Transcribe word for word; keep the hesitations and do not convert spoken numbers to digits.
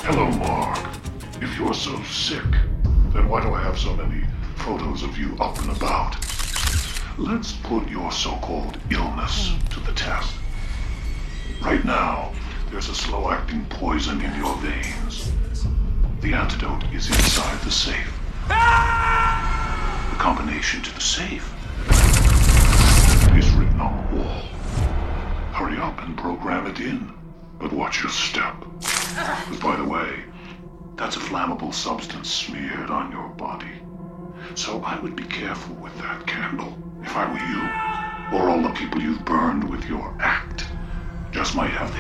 Hello, Mark. If you're so sick, then why do I have so many photos of you up and about? Let's put your so-called illness to the test. Right now, there's a slow-acting poison in your veins. The antidote is inside the safe. The combination to the safe is written on the wall. Hurry up and program it in. But watch your step. Because, by the way, that's a flammable substance smeared on your body. So I would be careful with that candle, if I were you. Or all the people you've burned with your act just might have